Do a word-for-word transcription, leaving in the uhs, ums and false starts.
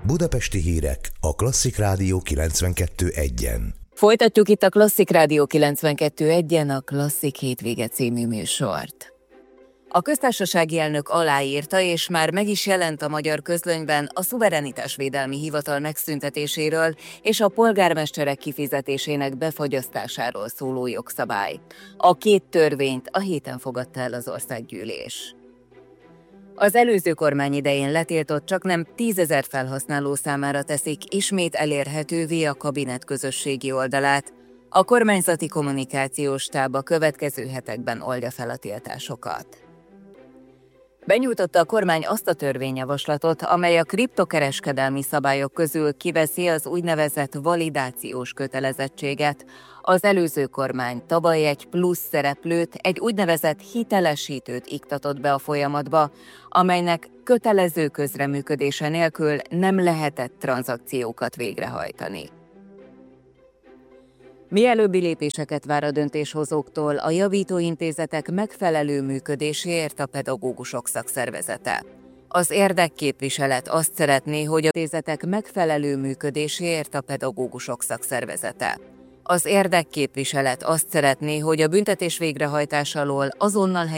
Budapesti hírek a Klasszik Rádió kilencvenkettő egyen. Folytatjuk itt a Klasszik Rádió kilencvenkettő egyen a Klasszik hétvége című műsort. A köztársasági elnök aláírta, és már meg is jelent a magyar közlönyben a szuverenitásvédelmi hivatal megszüntetéséről és a polgármesterek kifizetésének befagyasztásáról szóló jogszabály. A két törvényt a héten fogadta el az országgyűlés. Az előző kormány idején letiltott csaknem tízezer felhasználó számára teszik ismét elérhetővé a kabinet közösségi oldalát. A kormányzati kommunikációs stáb a következő hetekben oldja fel a tiltásokat. Benyújtotta a kormány azt a törvényjavaslatot, amely a kriptokereskedelmi szabályok közül kiveszi az úgynevezett validációs kötelezettséget. Az előző kormány tavaly egy plusz szereplőt, egy úgynevezett hitelesítőt iktatott be a folyamatba, amelynek kötelező közreműködése nélkül nem lehetett tranzakciókat végrehajtani. Mielőbbi lépéseket vár a döntéshozóktól a javítóintézetek megfelelő működéséért a pedagógusok szakszervezete. Az érdekképviselet azt szeretné, hogy a intézetek megfelelő működéséért a pedagógusok szakszervezete. Az érdekképviselet azt szeretné, hogy a büntetés végrehajtás alól azonnal